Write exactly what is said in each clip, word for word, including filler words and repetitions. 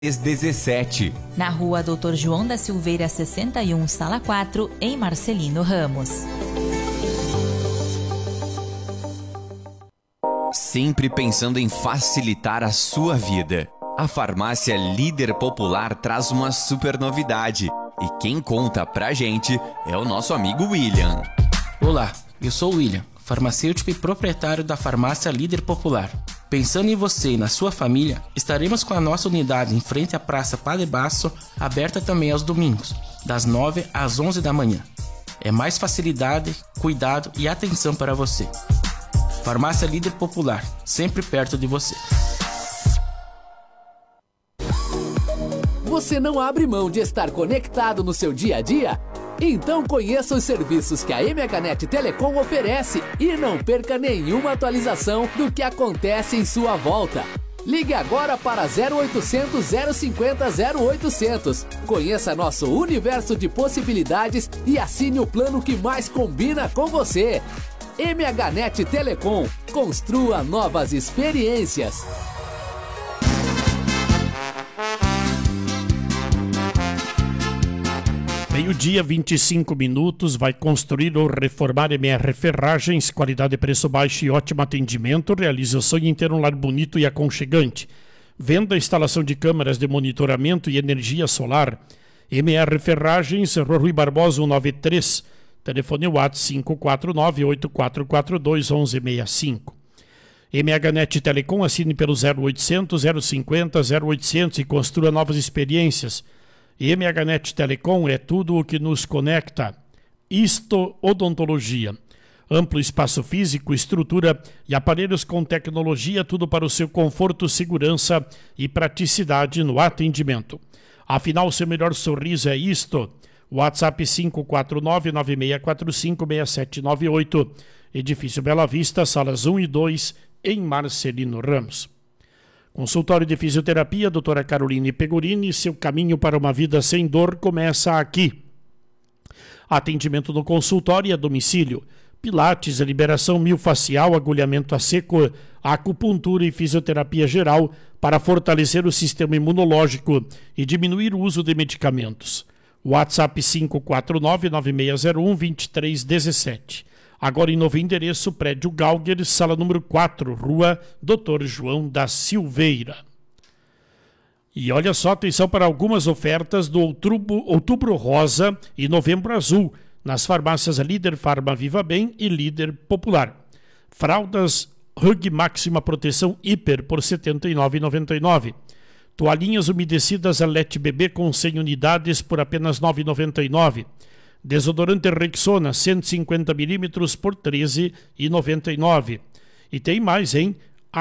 dezessete. Na rua doutor João da Silveira sessenta e um, sala quatro, em Marcelino Ramos. Sempre pensando em facilitar a sua vida. A farmácia Líder Popular traz uma super novidade. E quem conta pra gente é o nosso amigo William. Olá, eu sou o William, farmacêutico e proprietário da farmácia Líder Popular. Pensando em você e na sua família, estaremos com a nossa unidade em frente à Praça Padre Basso, aberta também aos domingos, das nove às onze da manhã. É mais facilidade, cuidado e atenção para você. Farmácia Líder Popular, sempre perto de você. Você não abre mão de estar conectado no seu dia a dia? Então conheça os serviços que a M H Net Telecom oferece e não perca nenhuma atualização do que acontece em sua volta. Ligue agora para zero oitocentos, zero cinquenta, zero oitocentos. Conheça nosso universo de possibilidades e assine o plano que mais combina com você. M H Net Telecom. Construa novas experiências. Meio-dia, vinte e cinco minutos, vai construir ou reformar M R Ferragens, qualidade, preço baixo e ótimo atendimento. Realize o sonho em ter um lar bonito e aconchegante. Venda, instalação de câmeras de monitoramento e energia solar. M R Ferragens, Rua Rui Barbosa cento e noventa e três. Telefone WhatsApp cinco quatro nove, oito quatro quatro dois, um um seis cinco. M H Net Telecom, assine pelo zero oitocentos, zero cinquenta, zero oitocentos e construa novas experiências. M H Net Telecom é tudo o que nos conecta. Isto Odontologia. Amplo espaço físico, estrutura e aparelhos com tecnologia, tudo para o seu conforto, segurança e praticidade no atendimento. Afinal, seu melhor sorriso é isto. WhatsApp cinco quatro nove, nove seis quatro cinco, seis sete nove oito. Edifício Bela Vista, salas um e dois, em Marcelino Ramos. Consultório de Fisioterapia, doutora Caroline Pegorini, seu caminho para uma vida sem dor começa aqui. Atendimento no consultório e a domicílio. Pilates, liberação miofascial, agulhamento a seco, acupuntura e fisioterapia geral para fortalecer o sistema imunológico e diminuir o uso de medicamentos. WhatsApp cinco quatro nove, nove seis zero um, dois três um sete. Agora em novo endereço, prédio Galger, sala número quatro, rua doutor João da Silveira. E olha só, atenção para algumas ofertas do outubro, outubro Rosa e Novembro Azul, nas farmácias Líder Farma Viva Bem e Líder Popular. Fraldas Hug Máxima Proteção Hiper por setenta e nove reais e noventa e nove centavos. Toalhinhas umedecidas Alete Bebê com cem unidades por apenas nove reais e noventa e nove centavos. Desodorante Rexona cento e cinquenta mililitros por treze reais e noventa e nove centavos. E tem mais, hein?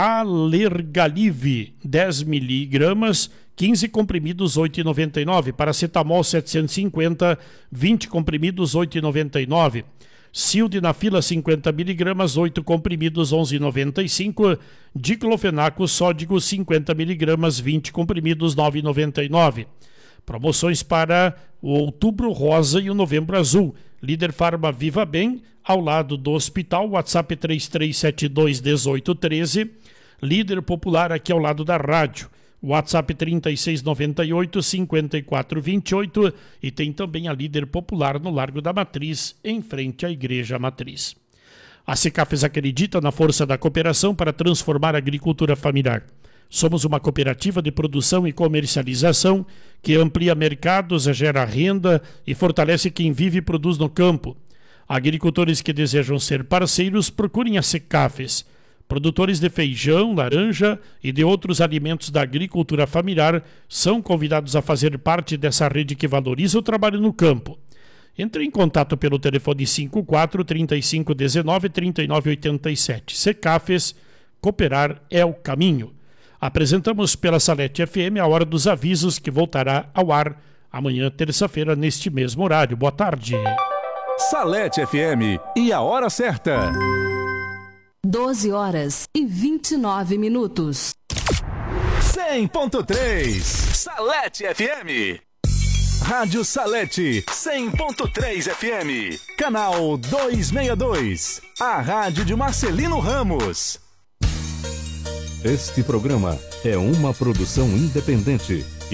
Alergalive dez miligramas, quinze comprimidos, oito reais e noventa e nove centavos. Paracetamol setecentos e cinquenta, vinte comprimidos, oito reais e noventa e nove centavos. Sildenafila cinquenta miligramas, oito comprimidos, onze reais e noventa e cinco centavos. Diclofenaco sódico cinquenta miligramas, vinte comprimidos, nove reais e noventa e nove centavos. Promoções para o Outubro Rosa e o Novembro Azul. Líder Farma Viva Bem, ao lado do hospital, WhatsApp três três sete dois, um oito um três. Líder Popular aqui ao lado da rádio, WhatsApp trinta e seis noventa e oito, cinquenta e quatro vinte e oito. E tem também a Líder Popular no Largo da Matriz, em frente à Igreja Matriz. A Secafes acredita na força da cooperação para transformar a agricultura familiar. Somos uma cooperativa de produção e comercialização que amplia mercados, gera renda e fortalece quem vive e produz no campo. Agricultores que desejam ser parceiros, procurem a Secafes. Produtores de feijão, laranja e de outros alimentos da agricultura familiar são convidados a fazer parte dessa rede que valoriza o trabalho no campo. Entre em contato pelo telefone cinco quatro, trinta e cinco, dezenove, trinta e nove, oitenta e sete. Secafes, cooperar é o caminho. Apresentamos pela Salete F M a Hora dos Avisos, que voltará ao ar amanhã, terça-feira, neste mesmo horário. Boa tarde. Salete F M e a hora certa. doze horas e vinte e nove minutos. cem ponto três Salete F M. Rádio Salete cem ponto três F M. Canal duzentos e sessenta e dois. A rádio de Marcelino Ramos. Este programa é uma produção independente